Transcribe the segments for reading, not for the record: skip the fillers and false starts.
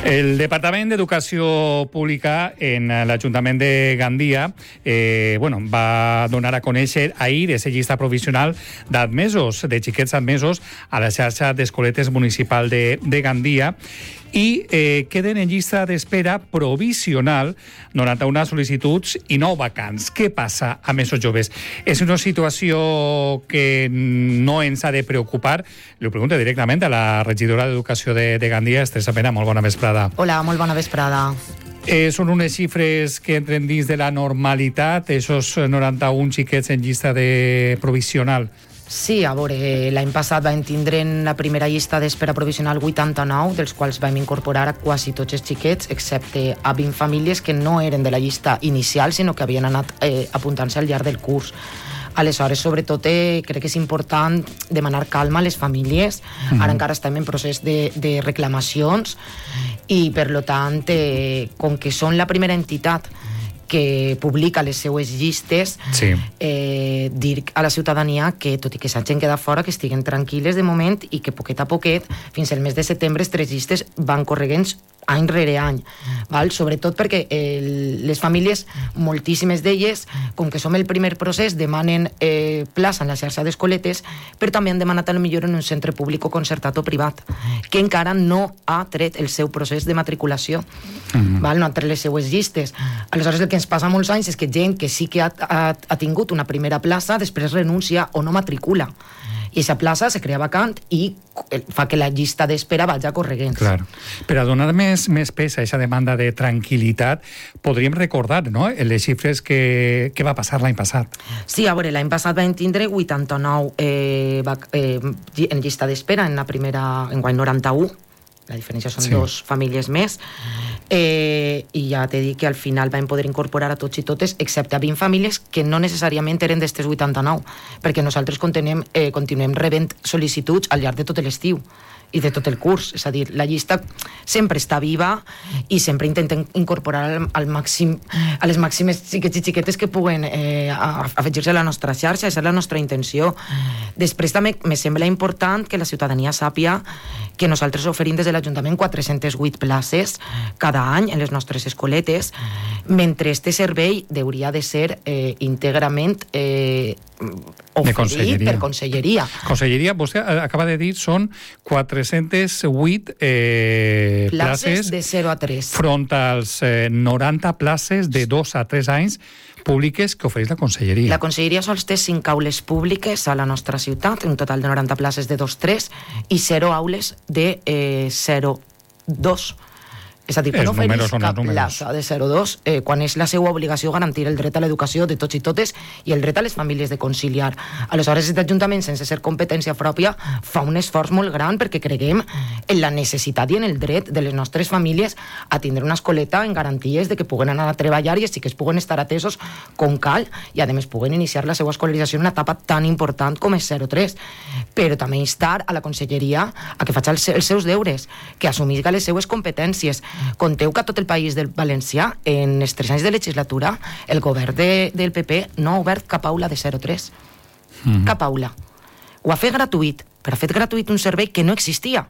El Departament d'Educació Pública en l'Ajuntament de Gandia va donar a conèixer ahir aquesta llista provisional d'admesos, de xiquets admesos a la xarxa d'escoletes municipal de Gandia i queden en llista d'espera provisional 91 sol·licituds i 9 vacants. Què passa amb aquests joves? És una situació que no ens ha de preocupar? Li pregunto directament a la regidora d'Educació de Gandia, Esther Sapena. Molt bona vesprada. Hola, molt bona vesprada. Són unes xifres que entren dins de la normalitat, esos 91 xiquets en llista de provisional? Sí, a veure, l'any passat vam tindre en la primera llista d'espera provisional 89, dels quals vam incorporar a quasi tots els xiquets, excepte a 20 famílies que no eren de la llista inicial, sinó que havien anat apuntant-se al llarg del curs. Aleshores, sobretot, crec que és important demanar calma a les famílies. Ara encara estem en procés de reclamacions i, per tant, com que són la primera entitat que publica les seues llistes, sí. Dir a la ciutadania que, tot i que s'hagin quedat fora, que estiguen tranquil·les de moment i que poquet a poquet, fins al mes de setembre, 3 llistes van corregant any rere any, val? Sobretot perquè les famílies, moltíssimes d'elles, com que som el primer procés, demanen plaça en la xarxa d'escoletes, però també han demanat potser en un centre públic o concertat o privat, que encara no ha tret el seu procés de matriculació, val? No ha tret les seues llistes. Aleshores, el que ens passa molts anys és que gent que sí que ha tingut una primera plaça, després renuncia o no matricula. I aquesta plaça se crea vacant i fa que la llista d'espera vagi corregant. Claro. Per a donar més pes a aquesta demanda de tranquil·litat, podríem recordar, no?, les xifres que va passar l'any passat. Sí, a veure, l'any passat vam tindre 89 en llista d'espera, en la primera, en guany 91, la diferència són 2 famílies més, i ja t'he dit que al final vam poder incorporar a tots i totes, excepte a 20 famílies que no necessàriament eren d'estes 89, perquè nosaltres continuem rebent sol·licituds al llarg de tot l'estiu i de tot el curs, és a dir, la llista sempre està viva i sempre intentem incorporar al màxim a les màximes xiquets i xiquetes que puguen afegir-se a la nostra xarxa, aquesta és la nostra intenció. Després també me sembla important que la ciutadania sàpia que nosaltres oferim des de l'Ajuntament 408 places cada any en les nostres escoletes, mentre este servei hauria de ser íntegrament oferit per Conselleria. Conselleria, vostè acaba de dir, són 408 places de 0 a 3. Front als 90 places de 2 a 3 anys públiques que ofereix la Conselleria. La Conselleria sols té 5 aules públiques a la nostra ciutat, un total de 90 places de 2-3 i 0 aules de 0-2. És a dir, que no ofereix cap plaça de 0-2 quan és la seva obligació garantir el dret a l'educació de tots i totes i el dret a les famílies de conciliar. Aleshores, aquest Ajuntament, sense ser competència pròpia, fa un esforç molt gran perquè creguem en la necessitat i en el dret de les nostres famílies a tindre una escoleta en garanties de que puguen anar a treballar i així que es puguen estar atesos com cal i a més puguen iniciar la seva escolarització en una etapa tan important com és 0-3. Però també instar a la Conselleria a que faci els seus deures, que assumisca les seues competències. Conteu que a tot el País del Valencià, en els 3 anys de legislatura, el govern del PP no ha obert cap aula de 0-3. Cap aula. Ho ha fet gratuït, però ha fet gratuït un servei que no existia.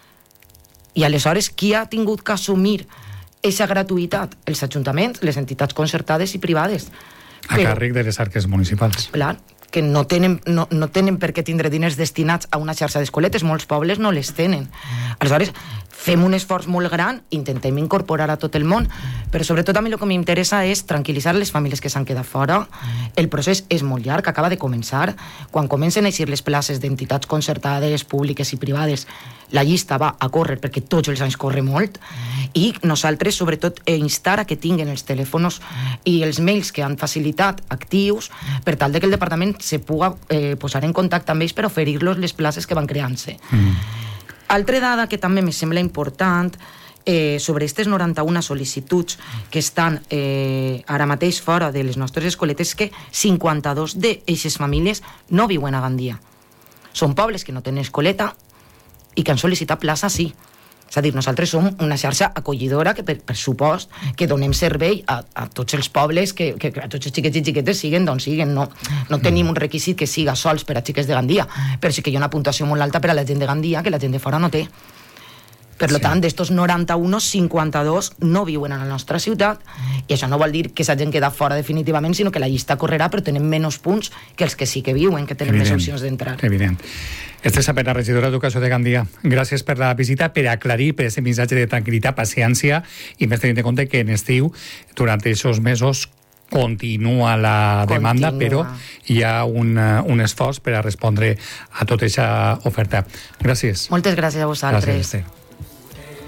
I aleshores, qui ha tingut que assumir aquesta gratuïtat? Els ajuntaments, les entitats concertades i privades. A càrrec de les arques municipals. Clar, que no tenen per què tindre diners destinats a una xarxa d'escoletes, molts pobles no les tenen. Aleshores, fem un esforç molt gran, intentem incorporar a tot el món, però sobretot a mi el que m'interessa és tranquil·litzar les famílies que s'han quedat fora. El procés és molt llarg, acaba de començar. Quan comencen a eixir les places d'entitats concertades, públiques i privades, la llista va a córrer perquè tots els anys corre molt i nosaltres sobretot instar a que tinguin els telèfons i els mails que han facilitat actius per tal de que el departament se puga posar en contacte amb ells per oferir-los les places que van creant-se. Altra dada que també me sembla important sobre aquestes 91 sol·licituds que estan ara mateix fora de les nostres escoletes és que 52 d'aquestes famílies no viuen a Gandia. Són pobles que no tenen escoleta i que han sol·licitat plaça, sí. És a dir, nosaltres som una xarxa acollidora que, per supost, que donem servei a tots els pobles, que a tots els xiquets i xiquetes siguen d'on siguen. No tenim un requisit que siga sols per a xiques de Gandia, però sí que hi ha una puntuació molt alta per a la gent de Gandia que la gent de fora no té. Per tant, d'estos 91, 52 no viuen a la nostra ciutat, i això no vol dir que s'hagin quedat fora definitivament, sinó que la llista correrà, però tenen menys punts que els que sí que viuen, que tenen més opcions d'entrar. Evident. Esther Sapera, regidora d'Educació de Gandia, gràcies per la visita, per aclarir, per aquest missatge de tranquil·litat, paciència, i més tenint en compte que en estiu, durant aquests mesos, continua la demanda, però hi ha un esforç per a respondre a tota aquesta oferta. Gràcies. Moltes gràcies a vosaltres. Gràcies, Esther.